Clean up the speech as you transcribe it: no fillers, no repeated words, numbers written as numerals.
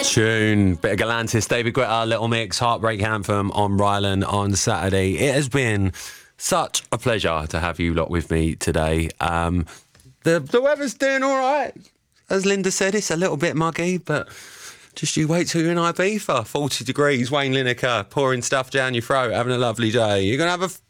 Tune, bit of Galantis, David Guetta, Little Mix, Heartbreak Anthem on Ryland on Saturday. It has been such a pleasure to have you lot with me today. The weather's doing all right. As Linda said, it's a little bit muggy, but just you wait till you're in Ibiza. 40 degrees, Wayne Lineker, pouring stuff down your throat, having a lovely day. You're going to have